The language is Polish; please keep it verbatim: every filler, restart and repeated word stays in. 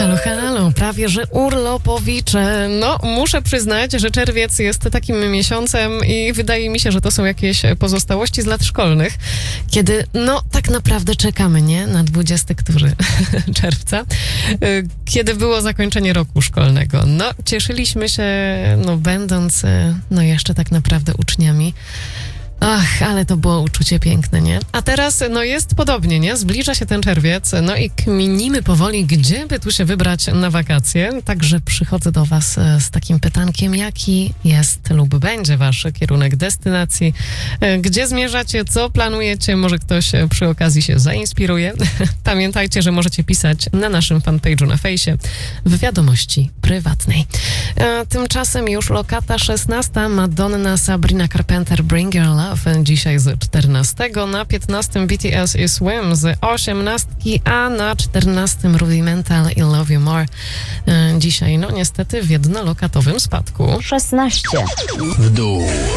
Halo, halo, prawie że urlopowicze. No, muszę przyznać, że czerwiec jest takim miesiącem i wydaje mi się, że to są jakieś pozostałości z lat szkolnych, kiedy, no, tak naprawdę czekamy, nie? Na dwudziestego który czerwca, kiedy było zakończenie roku szkolnego. No, cieszyliśmy się, no, będąc, no, jeszcze tak naprawdę uczniami. Ach, ale to było uczucie piękne, nie? A teraz, no jest podobnie, nie? Zbliża się ten czerwiec, no i kminimy powoli, gdzie by tu się wybrać na wakacje. Także przychodzę do was z takim pytankiem, jaki jest lub będzie wasz kierunek destynacji? Gdzie zmierzacie? Co planujecie? Może ktoś przy okazji się zainspiruje? Pamiętajcie, że możecie pisać na naszym fanpage'u na fejsie w wiadomości prywatnej. A tymczasem już lokata szesnasta, Madonna, Sabrina Carpenter, Bring Your Love. Dzisiaj z czternastego, na piętnastym B T S i Swim z osiemnastki, a na czternastym Rudimental i Love You More. Dzisiaj, no niestety, w jednolokatowym spadku. szesnaście W dół.